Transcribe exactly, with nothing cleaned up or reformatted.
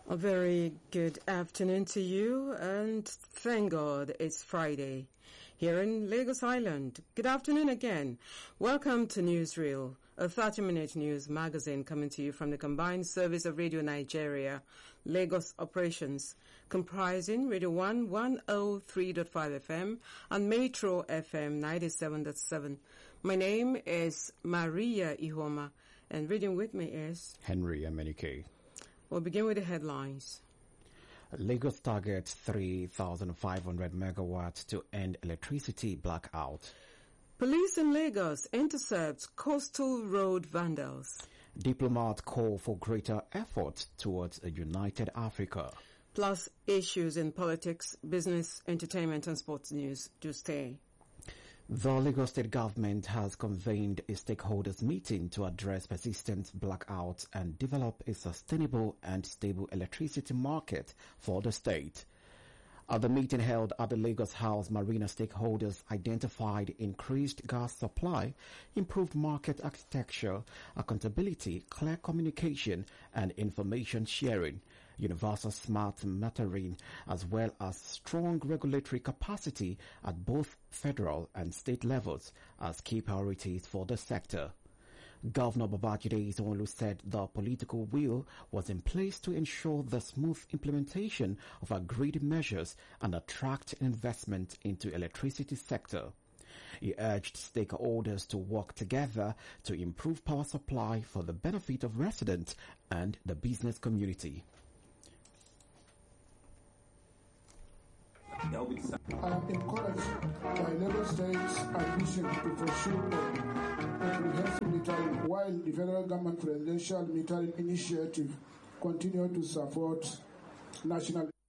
A very good afternoon to you, and thank God it's Friday here in Lagos Island. Good afternoon again. Welcome to Newsreel, a thirty-minute news magazine coming to you from the combined service of Radio Nigeria, Lagos operations, comprising Radio one one oh three point five F M and Metro F M ninety-seven point seven. My name is Maria Ihoma, and reading with me is Henry Amenike. We'll begin with the headlines. Lagos targets three thousand five hundred megawatts to end electricity blackout. Police in Lagos intercepts coastal road vandals. Diplomat call for greater effort towards a united Africa. Plus issues in politics, business, entertainment and sports news. Do stay. The Lagos State government has convened a stakeholders meeting to address persistent blackouts and develop a sustainable and stable electricity market for the state. At the meeting held at the Lagos House, Marina stakeholders identified increased gas supply, improved market architecture, accountability, clear communication and information sharing, universal smart metering, as well as strong regulatory capacity at both federal and state levels as key priorities for the sector. Governor Babajide Sanwo-Olu said the political will was in place to ensure the smooth implementation of agreed measures and attract investment into electricity sector. He urged stakeholders to work together to improve power supply for the benefit of residents and the business community. I am encouraged by Lagos State's ambition to pursue comprehensive metering, while the federal government presidential metering initiative continue to support national